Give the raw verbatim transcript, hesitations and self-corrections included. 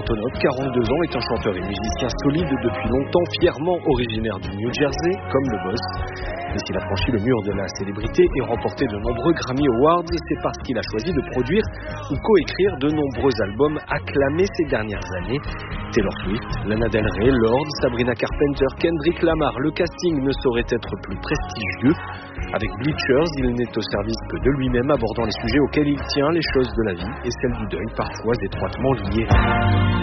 Antonov, quarante-deux ans, est un chanteur et musicien solide depuis longtemps, fièrement originaire du New Jersey, comme le boss. Mais s'il a franchi le mur de la célébrité et remporté de nombreux Grammy Awards, c'est parce qu'il a choisi de produire ou coécrire de nombreux albums acclamés ces dernières années. Taylor Swift, Lana Del Rey, Lorde, Sabrina Carpenter, Kendrick Lamar, le casting ne saurait être plus prestigieux. Avec Bleachers, il n'est au service que de lui-même, abordant les sujets auxquels il tient, les choses de la vie et celles du deuil, parfois étroitement liées.